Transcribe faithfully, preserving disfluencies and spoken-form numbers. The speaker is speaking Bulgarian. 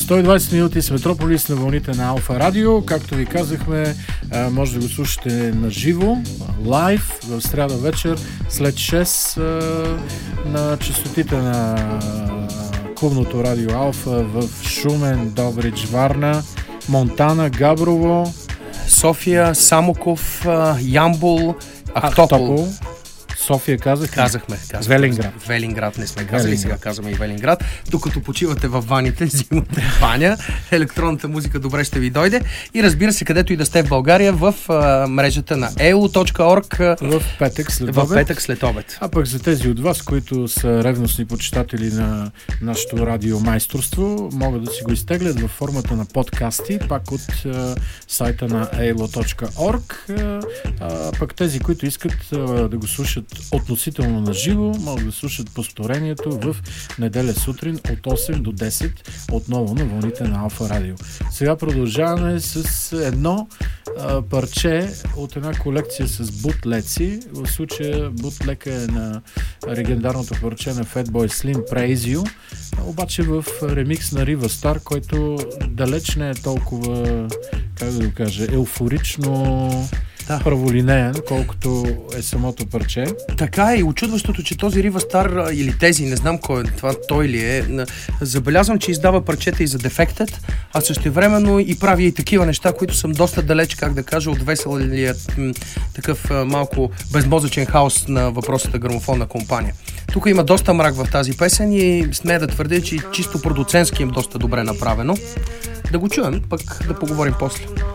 сто и двадесет минути с Метрополис на вълните на Алфа Радио. Както ви казахме, може да го слушате на живо, лайв, в сряда вечер, след шест на честотите на клубното радио Алфа в Шумен, Добрич, Варна, Монтана, Габрово, София, Самоков, Ямбол, Ахтопол. Ахтопол. София казах. Казахме. казахме. Велинград. Велинград не сме казали, Велинград. Сега казваме и Велинград. Докато почивате във ваните, взимате баня, електронната музика добре ще ви дойде. И разбира се, където и да сте в България, в а, мрежата на и ел точка орг в петък след в обед. петък след обед. А пък за тези от вас, които са ревностни почитатели на нашето радиомайсторство, могат да си го изтеглят във формата на подкасти, пак от а, сайта на и ел точка орг. А, а пък тези, които искат а, да го слушат относително на живо, могат да слушат повторението в неделя сутрин от осем до десет, отново на вълните на Алфа Радио. Сега продължаваме с едно а, парче от една колекция с бутлеци. В случая бутлека е на легендарното парче на Fatboy Slim Praise You, обаче в ремикс на Riva Star, който далеч не е толкова, как да го кажа, еуфорично Да. праволинеен, колкото е самото парче. Така е, и очудващото, че този Riva Star или тези, не знам кой, това той ли е, забелязвам, че издава парчета и за Defected, а същевременно и прави и такива неща, които съм доста далеч, как да кажа, от веселият такъв малко безмозъчен хаос на въпросата грамофонна компания. Тук има доста мрак в тази песен и смея да твърдя, че чисто продуцентски им доста добре направено. Да го чуем, пък да поговорим после.